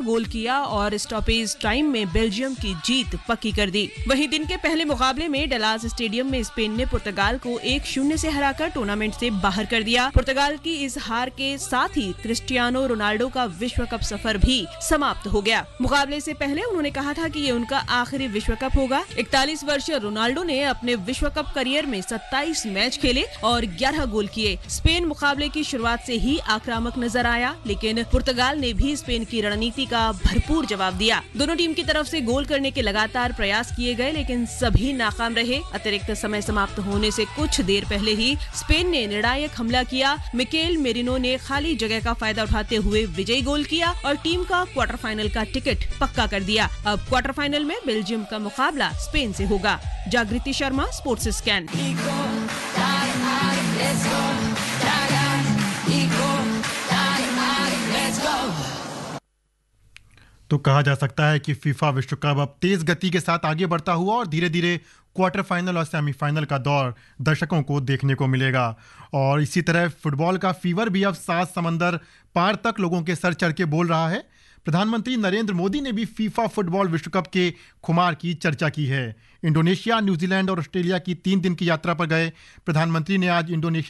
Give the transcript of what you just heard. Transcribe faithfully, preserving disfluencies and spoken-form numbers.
गोल किया और stoppage time में बेल्जियम की जीत पक्की कर दी। वहीं दिन के पहले मुकाबले में डलास स्टेडियम में स्पेन ने पुर्तगाल को एक शून्य से हराकर टूर्नामेंट से बाहर कर दिया। पुर्तगाल की इस हार के साथ ही क्रिस्टियानो रोनाल्डो का विश्व कप सफर भी समाप्त हो गया। मुकाबले से पहले उन्होंने कहा था कि ये उनका आखिरी विश्व कप होगा। इकतालीस वर्षीय रोनाल्डो ने अपने विश्व कप करियर में सत्ताईस मैच खेले और ग्यारह गोल किए। स्पेन मुकाबले की शुरुआत से ही आक्रामक नजर आया, लेकिन पुर्तगाल ने भी स्पेन की रणनीति का भरपूर जवाब दिया। दोनों टीम की तरफ से गोल करने के लगातार प्रयास किए गए, लेकिन सभी नाकाम रहे। अतिरिक्त समय समाप्त होने से कुछ देर पहले ही स्पेन ने निर्णायक हमला किया। मिकेल मेरिनो ने खाली जगह का फायदा उठाते हुए विजयी गोल किया और टीम का क्वार्टर फाइनल का टिकट पक्का कर दिया। अब क्वार्टर फाइनल में बेल्जियम का मुकाबला स्पेन से होगा। जागृति शर्मा, स्पोर्ट्स स्कैन। तो कहा जा सकता है कि फीफा विश्व कप अब तेज गति के साथ आगे बढ़ता हुआ और धीरे धीरे क्वार्टर फाइनल और सेमीफाइनल का दौर दर्शकों को देखने को मिलेगा। और इसी तरह फुटबॉल का फीवर भी अब सात समंदर पार तक लोगों के सर चढ़ के बोल रहा है। प्रधानमंत्री नरेंद्र मोदी ने भी फीफा फुटबॉल विश्व कप के खुमार की चर्चा की है। इंडोनेशिया, न्यूजीलैंड और ऑस्ट्रेलिया की तीन दिन की यात्रा पर गए प्रधानमंत्री ने आज इंडोनेशिया